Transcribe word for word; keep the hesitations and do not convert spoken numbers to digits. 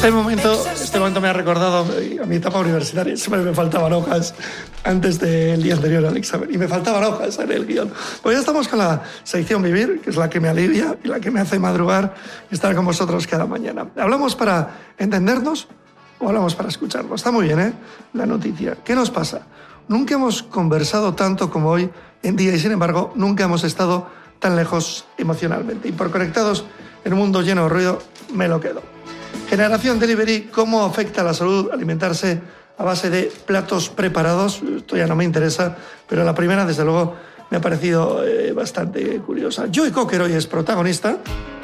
Este momento, este momento me ha recordado a mi etapa universitaria. Siempre me faltaban hojas antes del día anterior al examen. Y me faltaban hojas en el guión. Pues ya estamos con la sección Vivir, que es la que me alivia y la que me hace madrugar y estar con vosotros cada mañana. ¿Hablamos para entendernos o hablamos para escucharnos? Está muy bien, ¿eh? La noticia. ¿Qué nos pasa? Nunca hemos conversado tanto como hoy en día y, sin embargo, nunca hemos estado tan lejos emocionalmente. Y por conectados en un mundo lleno de ruido, me lo quedo. Generación Delivery, ¿cómo afecta a la salud alimentarse a base de platos preparados? Esto ya no me interesa, pero la primera, desde luego, me ha parecido eh, bastante curiosa. Joe Cocker hoy es protagonista